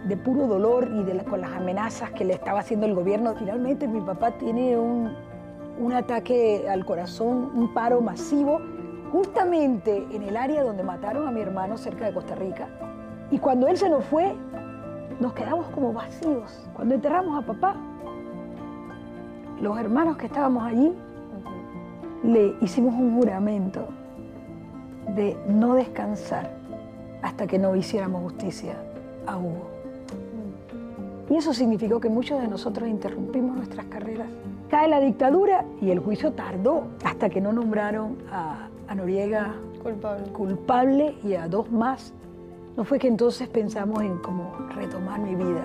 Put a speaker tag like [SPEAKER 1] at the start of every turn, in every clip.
[SPEAKER 1] de puro dolor y con las amenazas que le estaba haciendo el gobierno. Finalmente mi papá tiene un ataque al corazón, un paro masivo, justamente en el área donde mataron a mi hermano cerca de Costa Rica. Y cuando él se nos fue, nos quedamos como vacíos. Cuando enterramos a papá, los hermanos que estábamos allí, le hicimos un juramento de no descansar hasta que no hiciéramos justicia a Hugo. Y eso significó que muchos de nosotros interrumpimos nuestras carreras. Cae la dictadura y el juicio tardó hasta que no nombraron a Noriega culpable y a 2 más. No fue que entonces pensamos en cómo retomar mi vida.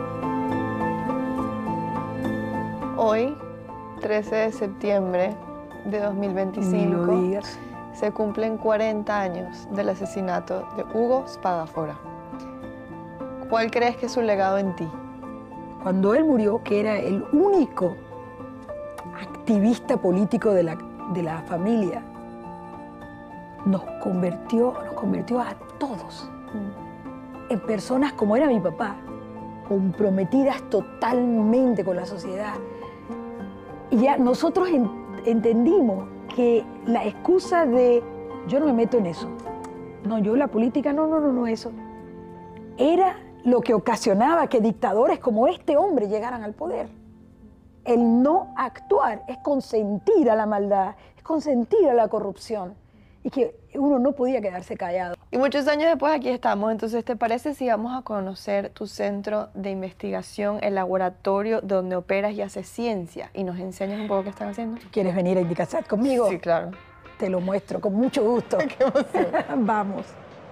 [SPEAKER 2] Hoy, 13 de septiembre de 2025,
[SPEAKER 1] Ni lo digas.
[SPEAKER 2] se cumplen 40 años del asesinato de Hugo Spadafora. ¿Cuál crees que es su legado en ti?
[SPEAKER 1] Cuando él murió, que era el único activista político de la familia, nos convirtió a todos en personas como era mi papá, comprometidas totalmente con la sociedad. Y ya nosotros entendimos que la excusa de yo no me meto en eso, no, yo la política, no, eso, era lo que ocasionaba que dictadores como este hombre llegaran al poder. El no actuar es consentir a la maldad, es consentir a la corrupción, y que uno no podía quedarse callado.
[SPEAKER 2] Y muchos años después aquí estamos, entonces ¿te parece si vamos a conocer tu centro de investigación, el laboratorio donde operas y haces ciencia, y nos enseñas un poco qué están haciendo?
[SPEAKER 1] ¿Quieres venir a Indicasat conmigo?
[SPEAKER 2] Sí, claro.
[SPEAKER 1] Te lo muestro, con mucho gusto.
[SPEAKER 2] Qué emoción.
[SPEAKER 1] Vamos.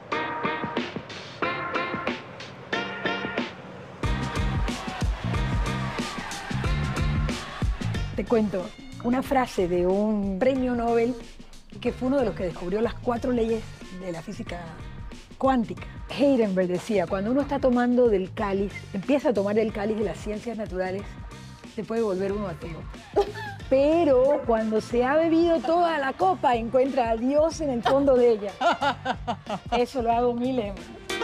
[SPEAKER 1] Te cuento una frase de un premio Nobel que fue uno de los que descubrió las 4 leyes de la física cuántica. Heisenberg decía, cuando uno está tomando del cáliz, empieza a tomar el cáliz de las ciencias naturales, se puede volver uno ateo. Pero cuando se ha bebido toda la copa, encuentra a Dios en el fondo de ella. Eso lo hago mi lema.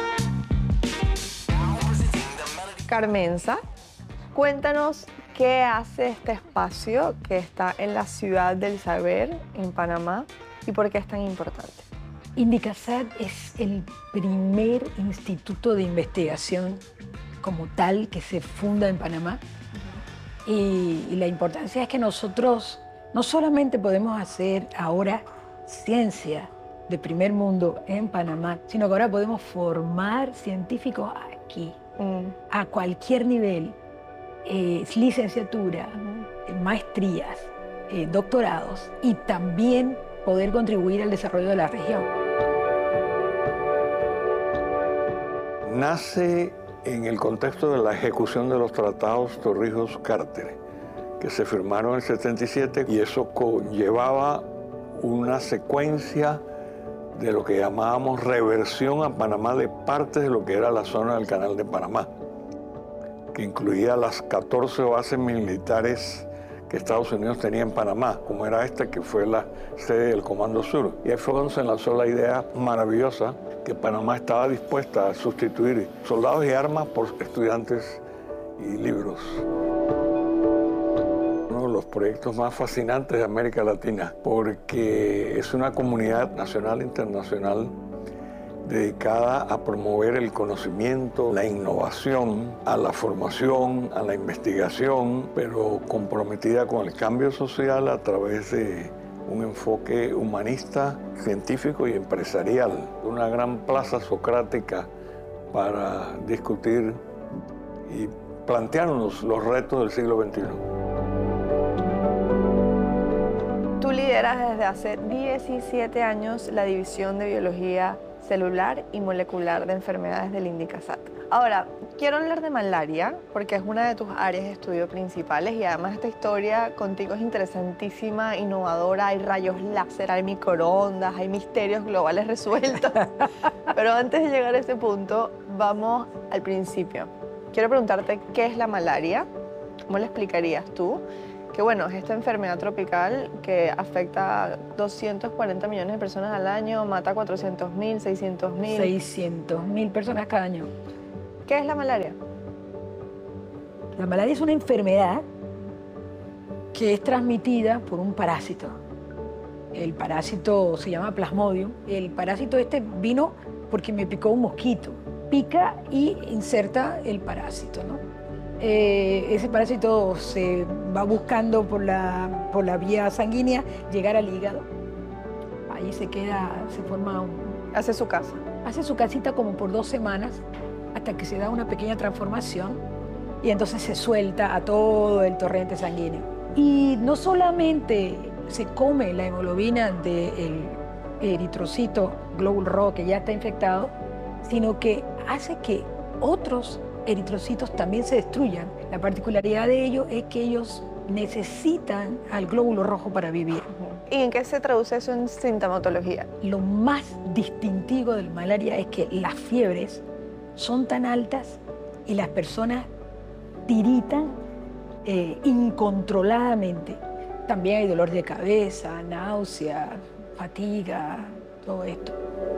[SPEAKER 2] Carmenza, cuéntanos qué hace este espacio que está en la Ciudad del Saber, en Panamá, y por qué es tan importante.
[SPEAKER 1] Indicasat es el primer instituto de investigación como tal que se funda en Panamá. Y la importancia es que nosotros no solamente podemos hacer ahora ciencia de primer mundo en Panamá, sino que ahora podemos formar científicos aquí, a cualquier nivel, licenciatura, maestrías, doctorados, y también poder contribuir al desarrollo de la región.
[SPEAKER 3] Nace en el contexto de la ejecución de los tratados Torrijos-Carter, que se firmaron en el 77, y eso conllevaba una secuencia de lo que llamábamos reversión a Panamá de partes de lo que era la zona del Canal de Panamá, que incluía las 14 bases militares que Estados Unidos tenía en Panamá, como era esta que fue la sede del Comando Sur. Y ahí fue cuando se lanzó la idea maravillosa que Panamá estaba dispuesta a sustituir soldados y armas por estudiantes y libros. Uno de los proyectos más fascinantes de América Latina, porque es una comunidad nacional e internacional dedicada a promover el conocimiento, la innovación, a la formación, a la investigación, pero comprometida con el cambio social a través de un enfoque humanista, científico y empresarial. Una gran plaza socrática para discutir y plantearnos los retos del siglo XXI.
[SPEAKER 2] Tú lideras desde hace 17 años la División de Biología Celular y Molecular de Enfermedades del Indicasat. Ahora, quiero hablar de malaria porque es una de tus áreas de estudio principales, y además esta historia contigo es interesantísima, innovadora, hay rayos láser, hay microondas, hay misterios globales resueltos. Pero antes de llegar a este punto, vamos al principio. Quiero preguntarte, ¿qué es la malaria? ¿Cómo le explicarías tú? Que bueno, es esta enfermedad tropical que afecta a 240 millones de personas al año, mata a 400.000, 600.000.
[SPEAKER 1] 600.000 personas cada año.
[SPEAKER 2] ¿Qué es la malaria?
[SPEAKER 1] La malaria es una enfermedad que es transmitida por un parásito. El parásito se llama Plasmodium. El parásito este vino porque me picó un mosquito. Pica y inserta el parásito, ¿no? Ese parásito se va buscando por la vía sanguínea llegar al hígado. Ahí se queda, se forma
[SPEAKER 2] Hace su casa.
[SPEAKER 1] hace su casita como por 2 semanas hasta que se da una pequeña transformación y entonces se suelta a todo el torrente sanguíneo. Y no solamente se come la hemoglobina del eritrocito glóbulo rojo que ya está infectado, sino que hace que otros eritrocitos también se destruyan. La particularidad de ello es que ellos necesitan al glóbulo rojo para vivir.
[SPEAKER 2] ¿Y en qué se traduce eso en sintomatología?
[SPEAKER 1] Lo más distintivo de la malaria es que las fiebres son tan altas y las personas tiritan incontroladamente. También hay dolor de cabeza, náusea, fatiga, todo esto.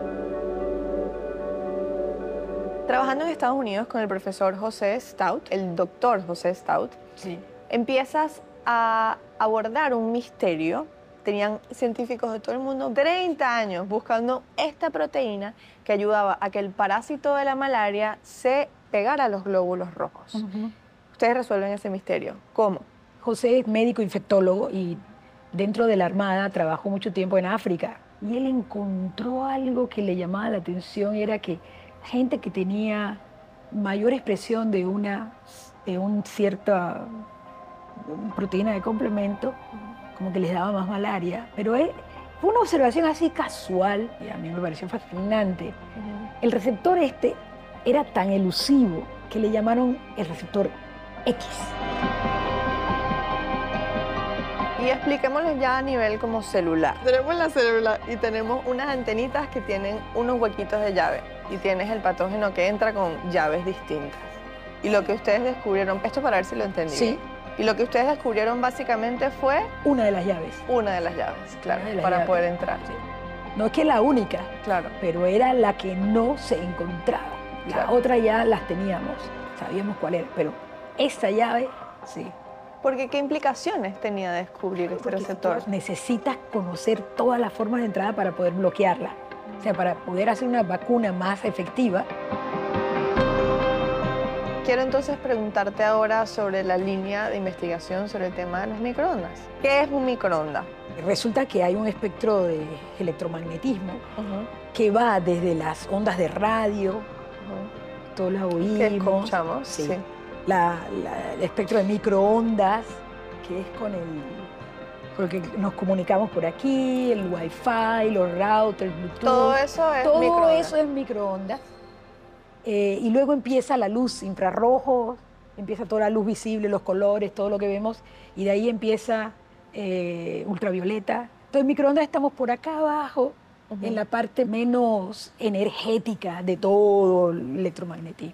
[SPEAKER 2] Trabajando en Estados Unidos con el profesor José Stout, el doctor José Stout,
[SPEAKER 1] Sí.
[SPEAKER 2] empiezas a abordar un misterio. Tenían científicos de todo el mundo 30 años buscando esta proteína que ayudaba a que el parásito de la malaria se pegara a los glóbulos rojos. Ustedes resuelven ese misterio. ¿Cómo?
[SPEAKER 1] José es médico infectólogo y dentro de la Armada trabajó mucho tiempo en África. Y él encontró algo que le llamaba la atención, era que gente que tenía mayor expresión de una cierta proteína de complemento, como que les daba más malaria. Pero fue una observación así casual y a mí me pareció fascinante. El receptor este era tan elusivo que le llamaron el receptor X.
[SPEAKER 2] Y expliquémoslo ya a nivel como celular. Tenemos la célula y tenemos unas antenitas que tienen unos huequitos de llave y tienes el patógeno que entra con llaves distintas. Y lo que ustedes descubrieron, esto para ver si lo entendí.
[SPEAKER 1] Sí.
[SPEAKER 2] Y lo que ustedes descubrieron básicamente fue
[SPEAKER 1] Una de las llaves.
[SPEAKER 2] una de las llaves, claro,
[SPEAKER 1] Una de las
[SPEAKER 2] para
[SPEAKER 1] llaves.
[SPEAKER 2] poder entrar.
[SPEAKER 1] Sí. No es que la única,
[SPEAKER 2] Claro.
[SPEAKER 1] pero era la que no se encontraba. La
[SPEAKER 2] Claro.
[SPEAKER 1] otra ya las teníamos, sabíamos cuál era, pero esa llave, sí.
[SPEAKER 2] Porque ¿qué implicaciones tenía descubrir este
[SPEAKER 1] Porque
[SPEAKER 2] receptor?
[SPEAKER 1] necesitas conocer todas las formas de entrada para poder bloquearla. O sea, para poder hacer una vacuna más efectiva.
[SPEAKER 2] Quiero entonces preguntarte ahora sobre la línea de investigación sobre el tema de los microondas. ¿Qué es un microondas?
[SPEAKER 1] Resulta que hay un espectro de electromagnetismo que va desde las ondas de radio, todas las oímos.
[SPEAKER 2] Que escuchamos,
[SPEAKER 1] Sí.
[SPEAKER 2] sí.
[SPEAKER 1] El espectro de microondas, que es porque nos comunicamos por aquí, el Wi-Fi, los routers, Bluetooth.
[SPEAKER 2] Todo eso es
[SPEAKER 1] Todo
[SPEAKER 2] microondas.
[SPEAKER 1] eso es microondas. Y luego empieza la luz infrarrojo, empieza toda la luz visible, los colores, todo lo que vemos, y de ahí empieza ultravioleta. Entonces, microondas estamos por acá abajo, en la parte menos energética de todo el electromagnetismo.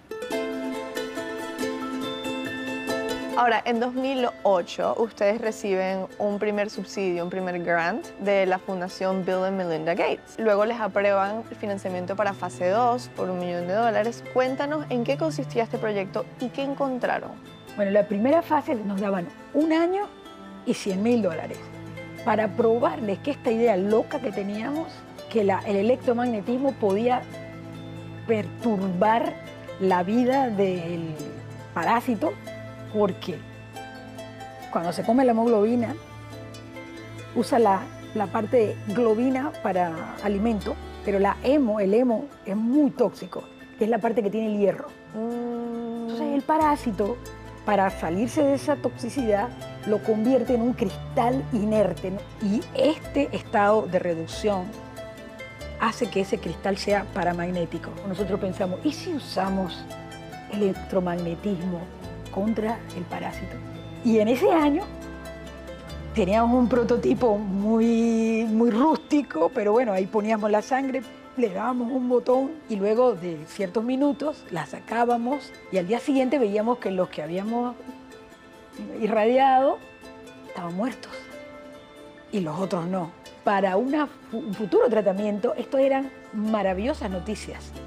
[SPEAKER 2] Ahora, en 2008, ustedes reciben un primer subsidio, un primer grant de la Fundación Bill and Melinda Gates. Luego les aprueban el financiamiento para fase 2 por $1 millón. Cuéntanos en qué consistía este proyecto y qué encontraron.
[SPEAKER 1] Bueno, la primera fase nos daban 1 año y $100.000 para probarles que esta idea loca que teníamos, que el electromagnetismo podía perturbar la vida del parásito, porque cuando se come la hemoglobina, usa la parte de globina para alimento, pero el hemo es muy tóxico, que es la parte que tiene el hierro. Entonces el parásito, para salirse de esa toxicidad, lo convierte en un cristal inerte, ¿no? Y este estado de reducción hace que ese cristal sea paramagnético. Nosotros pensamos, ¿y si usamos electromagnetismo contra el parásito? Y en ese año teníamos un prototipo muy rústico, pero bueno, ahí poníamos la sangre, le dábamos un botón y luego de ciertos minutos la sacábamos y al día siguiente veíamos que los que habíamos irradiado estaban muertos y los otros no. Para un futuro tratamiento, esto eran maravillosas noticias,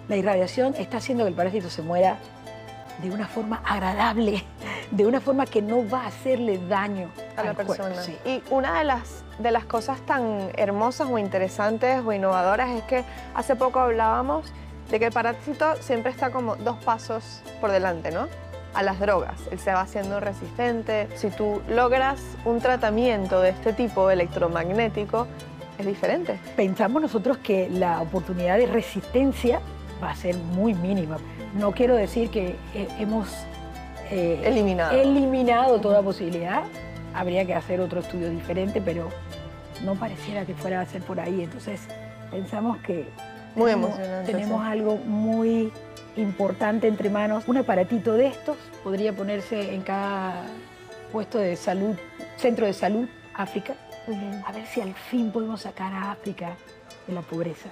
[SPEAKER 1] La irradiación está haciendo que el parásito se muera de una forma agradable, de una forma que no va a hacerle daño
[SPEAKER 2] a la
[SPEAKER 1] al
[SPEAKER 2] persona.
[SPEAKER 1] cuerpo, sí.
[SPEAKER 2] Y una de las cosas tan hermosas o interesantes o innovadoras es que hace poco hablábamos de que el parásito siempre está como 2 pasos por delante, ¿no? A las drogas. Él se va haciendo resistente. Si tú logras un tratamiento de este tipo electromagnético, es diferente.
[SPEAKER 1] Pensamos nosotros que la oportunidad de resistencia va a ser muy mínima. No quiero decir que hemos eliminado toda posibilidad. Habría que hacer otro estudio diferente, pero no pareciera que fuera a ser por ahí. Entonces, pensamos que
[SPEAKER 2] muy emocionante,
[SPEAKER 1] tenemos
[SPEAKER 2] sí.
[SPEAKER 1] algo muy importante entre manos. Un aparatito de estos podría ponerse en cada puesto de salud, centro de salud, África. A ver si al fin podemos sacar a África de la pobreza.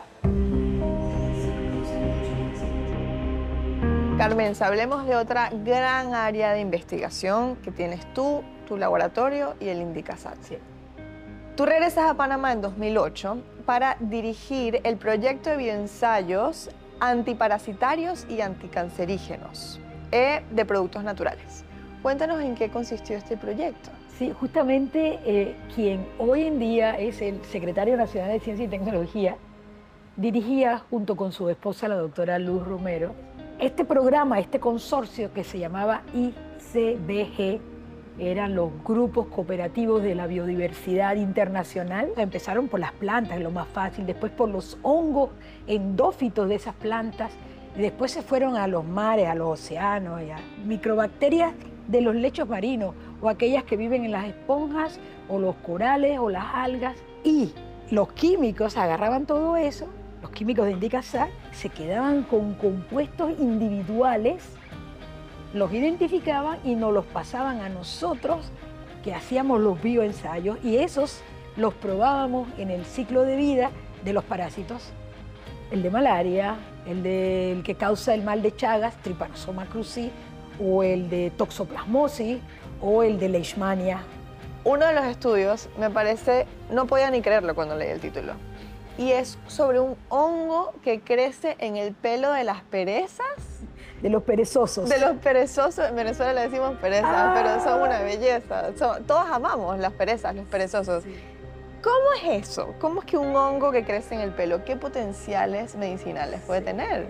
[SPEAKER 2] Carmen, hablemos de otra gran área de investigación que tienes tú, tu laboratorio y el Indicasat.
[SPEAKER 1] Sí.
[SPEAKER 2] Tú regresas a Panamá en 2008 para dirigir el proyecto de bioensayos antiparasitarios y anticancerígenos de productos naturales. Cuéntanos en qué consistió este proyecto.
[SPEAKER 1] Sí, justamente quien hoy en día es el secretario nacional de Ciencia y Tecnología dirigía junto con su esposa, la doctora Luz Romero, este programa, este consorcio que se llamaba ICBG, eran los grupos cooperativos de la biodiversidad internacional. Empezaron por las plantas, lo más fácil, después por los hongos endófitos de esas plantas, y después se fueron a los mares, a los océanos, y a microbacterias de los lechos marinos, o aquellas que viven en las esponjas, o los corales, o las algas. Y los químicos agarraban todo eso, los químicos de Indicasat, se quedaban con compuestos individuales, los identificaban y nos los pasaban a nosotros, que hacíamos los bioensayos, y esos los probábamos en el ciclo de vida de los parásitos. El de malaria, el que causa el mal de Chagas, Trypanosoma cruzi, o el de toxoplasmosis, o el de leishmania.
[SPEAKER 2] Uno de los estudios, me parece, no podía ni creerlo cuando leí el título, y es sobre un hongo que crece en el pelo de las perezas.
[SPEAKER 1] De los perezosos.
[SPEAKER 2] De los perezosos, en Venezuela le decimos perezas, pero son una belleza. Todos amamos las perezas, los perezosos. Sí. ¿Cómo es eso? ¿Cómo es que un hongo que crece en el pelo, qué potenciales medicinales puede tener?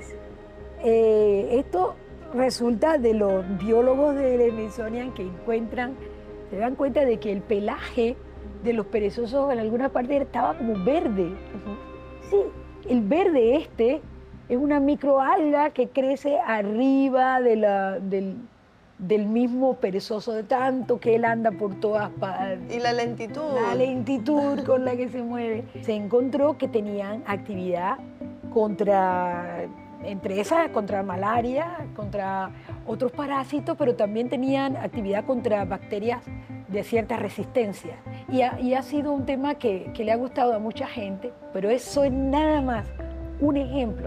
[SPEAKER 1] Esto resulta de los biólogos del Smithsonian que se dan cuenta de que el pelaje de los perezosos en alguna parte estaba como verde. Sí, el verde es una microalga que crece arriba del mismo perezoso, de tanto que él anda por todas partes.
[SPEAKER 2] Y la lentitud.
[SPEAKER 1] La lentitud con la que se mueve. Se encontró que tenían actividad contra malaria, contra otros parásitos, pero también tenían actividad contra bacterias de cierta resistencia. Y ha sido un tema que le ha gustado a mucha gente, pero eso es nada más un ejemplo.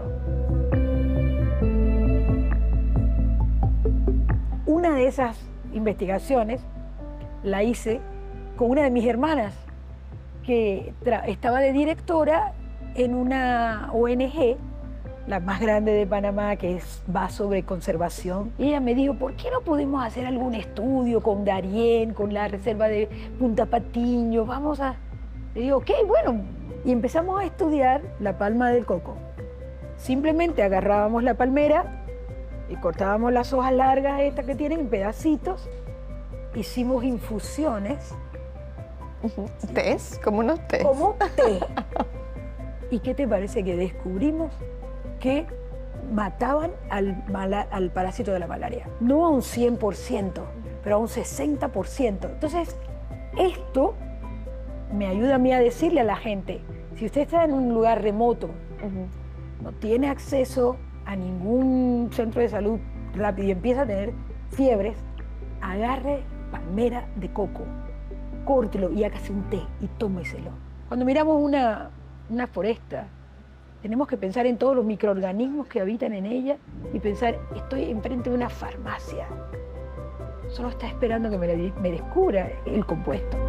[SPEAKER 1] Una de esas investigaciones la hice con una de mis hermanas, que estaba de directora en una ONG, la más grande de Panamá, que va sobre conservación. Y ella me dijo, ¿por qué no podemos hacer algún estudio con Darién, con la reserva de Punta Patiño? Le digo, ok, bueno. Y empezamos a estudiar la palma del coco. Simplemente agarrábamos la palmera y cortábamos las hojas largas estas que tienen en pedacitos. Hicimos infusiones.
[SPEAKER 2] ¿Tés? ¿Como unos tés?
[SPEAKER 1] Como té. ¿Y qué te parece que descubrimos? Que mataban al parásito de la malaria. No a un 100%, pero a un 60%. Entonces, esto me ayuda a mí a decirle a la gente, si usted está en un lugar remoto, no tiene acceso a ningún centro de salud rápido y empieza a tener fiebres, agarre palmera de coco, córtelo y hágase un té y tómeselo. Cuando miramos una foresta, tenemos que pensar en todos los microorganismos que habitan en ella y pensar, estoy enfrente de una farmacia. Solo está esperando que me descubra el compuesto.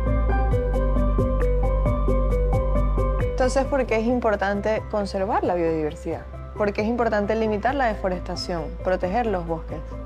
[SPEAKER 2] Entonces, ¿por qué es importante conservar la biodiversidad? ¿Por qué es importante limitar la deforestación, proteger los bosques?